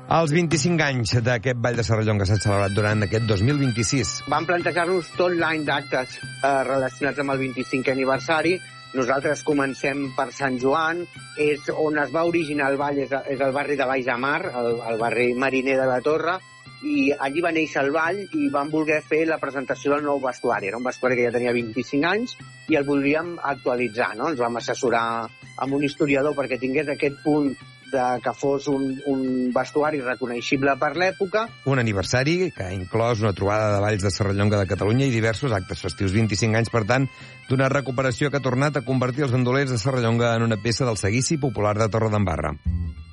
Els 25 anys d'aquest Ball de Serrallonga s'han celebrat durant aquest 2026. Vam plantejar-nos tot l'any d'actes relacionats amb el 25è aniversari. Nosaltres comencem per Sant Joan, és on es va originar el ball, és el barri de Baix de Mar, el barri mariner de la Torre, i allí va néixer el ball i vam voler fer la presentació del nou vestuari. Era un vestuari que ja tenia 25 anys i el volíem actualitzar, no? Ens vam assessorar amb un historiador perquè tingués aquest punt que fos un vestuari reconeixible per l'època. Un aniversari que ha inclòs una trobada de balls de Serrallonga de Catalunya i diversos actes festius. 25 anys, per tant, d'una recuperació que ha tornat a convertir els bandolers de Serrallonga en una peça del seguici popular de Torredembarra.